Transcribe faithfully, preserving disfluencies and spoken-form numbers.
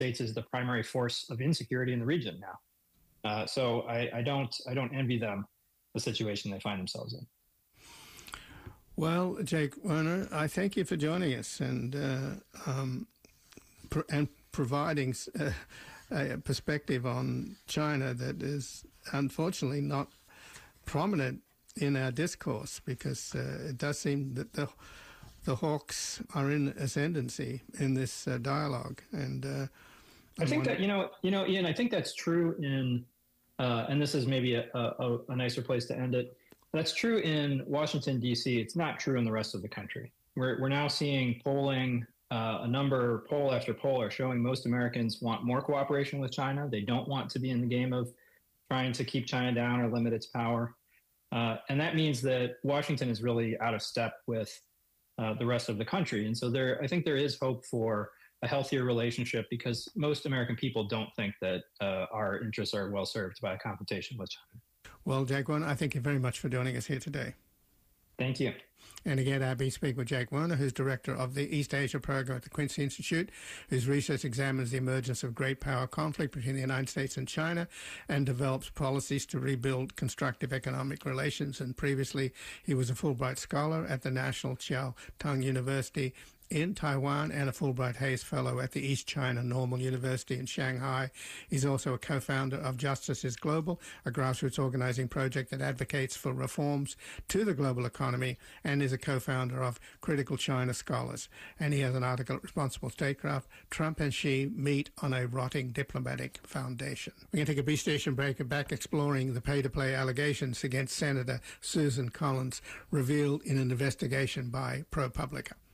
States is the primary force of insecurity in the region now. Uh, so I, I don't I don't envy them the situation they find themselves in. Well, Jake Werner, I thank you for joining us and uh, um, pr- and providing uh, a perspective on China that is unfortunately not prominent in our discourse, because uh, it does seem that the the hawks are in ascendancy in this uh, dialogue. And uh, I think that you know, you know, Ian, I think that's true in, uh, and this is maybe a, a, a nicer place to end it. That's true in Washington, D C. It's not true in the rest of the country. We're we're now seeing polling. Uh, a number, poll after poll, are showing most Americans want more cooperation with China. They don't want to be in the game of trying to keep China down or limit its power. Uh, and that means that Washington is really out of step with uh, the rest of the country. And so there, I think there is hope for a healthier relationship, because most American people don't think that uh, our interests are well served by a confrontation with China. Well, Jake Werner, I thank you very much for joining us here today. Thank you. And again, I've been speaking with Jake Werner, who's director of the East Asia program at the Quincy Institute, whose research examines the emergence of great power conflict between the United States and China and develops policies to rebuild constructive economic relations. And previously, he was a Fulbright scholar at the National Chiao Tung University in Taiwan and a Fulbright Hays Fellow at the East China Normal University in Shanghai. He's also a co-founder of Justice is Global, a grassroots organizing project that advocates for reforms to the global economy, and is a co-founder of Critical China Scholars. And he has an article at Responsible Statecraft, Trump and Xi Meet on a Rotting Diplomatic Foundation. We're going to take a B-station break and back exploring the pay-to-play allegations against Senator Susan Collins revealed in an investigation by ProPublica.